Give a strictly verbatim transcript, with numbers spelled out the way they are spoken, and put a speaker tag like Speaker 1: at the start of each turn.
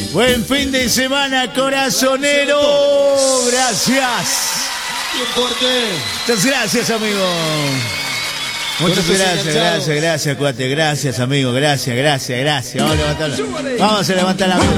Speaker 1: Buen fin de semana, corazonero. Gracias. Muchas gracias, amigo. Muchas gracias, gracias, gracias, cuate. Gracias, amigo. Gracias, gracias, gracias. Vamos a levantarla. Vamos a levantar la mano.